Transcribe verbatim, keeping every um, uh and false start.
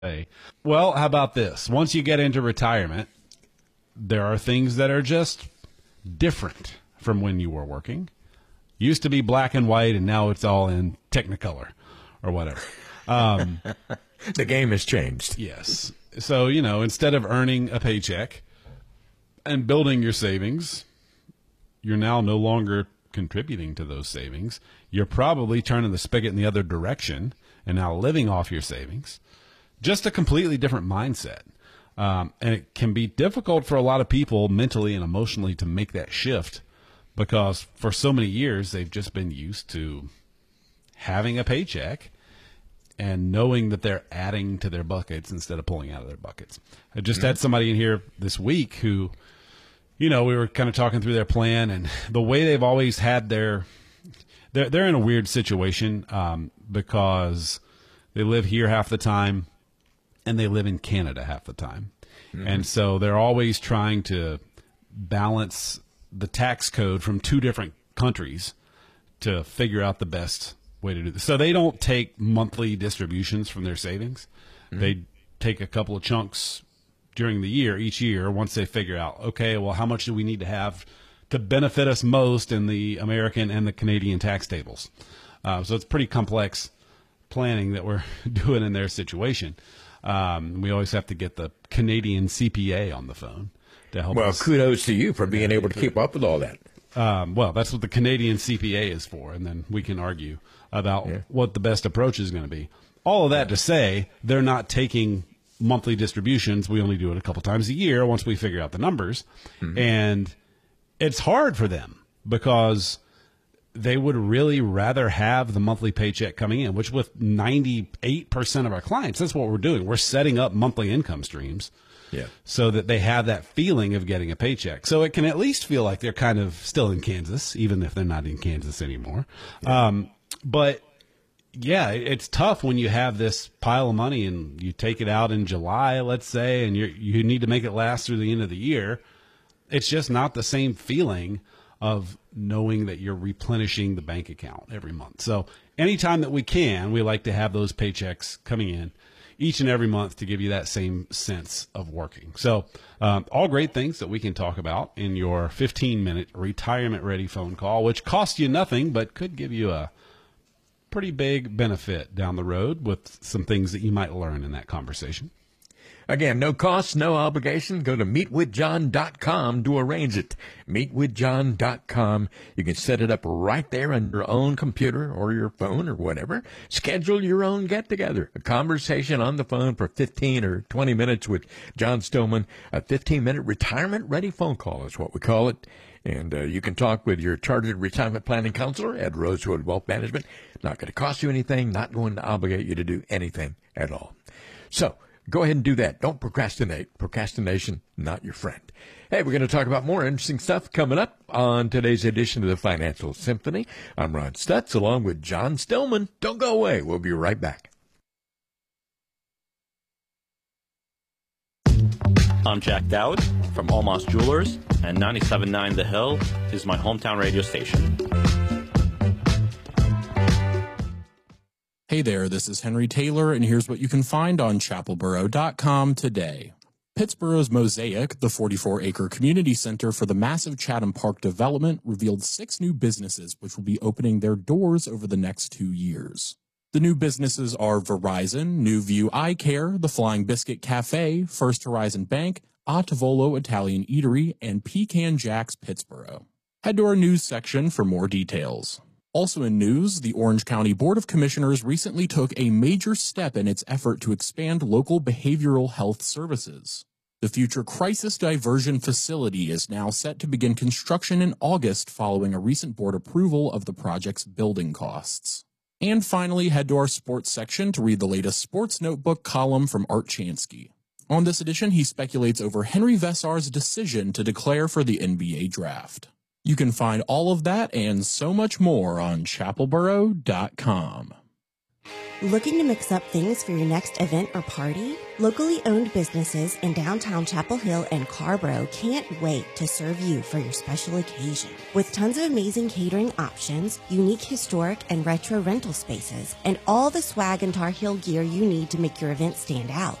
Hey, well, how about this? Once you get into retirement, there are things that are just different from when you were working. Used to be black and white, and now it's all in Technicolor or whatever. Um, the game has changed. Yes. So, you know, instead of earning a paycheck and building your savings, you're now no longer contributing to those savings. You're probably turning the spigot in the other direction and now living off your savings. Just a completely different mindset. Um, and it can be difficult for a lot of people mentally and emotionally to make that shift because for so many years they've just been used to having a paycheck and knowing that they're adding to their buckets instead of pulling out of their buckets. I just mm-hmm. had somebody in here this week who, you know, we were kind of talking through their plan, and the way they've always had their, they're, they're in a weird situation um, because they live here half the time and they live in Canada half the time. Mm-hmm. And so they're always trying to balance the tax code from two different countries to figure out the best way to do this. So they don't take monthly distributions from their savings. Mm-hmm. They take a couple of chunks during the year, each year, once they figure out, okay, well, how much do we need to have to benefit us most in the American and the Canadian tax tables? Uh, so it's pretty complex planning that we're doing in their situation. Um, we always have to get the Canadian C P A on the phone to help well, us. Well, kudos to you for being able to keep up with all that. Um, well, that's what the Canadian C P A is for, and then we can argue about yeah. what the best approach is going to be. All of that to say, they're not taking monthly distributions. We only do it a couple times a year once we figure out the numbers. Mm-hmm. And it's hard for them because they would really rather have the monthly paycheck coming in, which with ninety-eight percent of our clients, that's what we're doing. We're setting up monthly income streams. Yeah. So that they have that feeling of getting a paycheck. So it can at least feel like they're kind of still in Kansas, even if they're not in Kansas anymore. Yeah. Um, but yeah, it's tough when you have this pile of money and you take it out in July, let's say, and you you need to make it last through the end of the year. It's just not the same feeling of knowing that you're replenishing the bank account every month. So anytime that we can, we like to have those paychecks coming in each and every month to give you that same sense of working. So um, all great things that we can talk about in your fifteen minute retirement ready phone call, which costs you nothing, but could give you a pretty big benefit down the road with some things that you might learn in that conversation. Again, no cost, no obligation. Go to meet with john dot com to arrange it. meet with john dot com. You can set it up right there on your own computer or your phone or whatever. Schedule your own get-together. A conversation on the phone for fifteen or twenty minutes with John Stillman. A fifteen-minute retirement-ready phone call is what we call it. And uh, you can talk with your chartered retirement planning counselor at Rosewood Wealth Management. Not going to cost you anything, not going to obligate you to do anything at all. So, go ahead and do that. Don't procrastinate. Procrastination, not your friend. Hey, we're going to talk about more interesting stuff coming up on today's edition of the Financial Symphony. I'm Ron Stutz along with John Stillman. Don't go away. We'll be right back. I'm Jack Dowd from Almas Jewelers, and ninety-seven point nine The Hill is my hometown radio station. Hey there, this is Henry Taylor, and here's what you can find on chapel borough dot com today. Pittsboro's Mosaic, the forty-four acre community center for the massive Chatham Park development, revealed six new businesses which will be opening their doors over the next two years. The new businesses are Verizon, New View Eye Care, the Flying Biscuit Cafe, First Horizon Bank, A Tavolo Italian Eatery, and Pecan Jack's Pittsboro. Head to our news section for more details. Also in news, the Orange County Board of Commissioners recently took a major step in its effort to expand local behavioral health services. The future crisis diversion facility is now set to begin construction in August following a recent board approval of the project's building costs. And finally, head to our sports section to read the latest Sports Notebook column from Art Chansky. On this edition, he speculates over Henry Vesar's decision to declare for the N B A draft. You can find all of that and so much more on chapel borough dot com. Looking to mix up things for your next event or party? Locally owned businesses in downtown Chapel Hill and Carborough can't wait to serve you for your special occasion. With tons of amazing catering options, unique historic and retro rental spaces, and all the swag and Tar Heel gear you need to make your event stand out.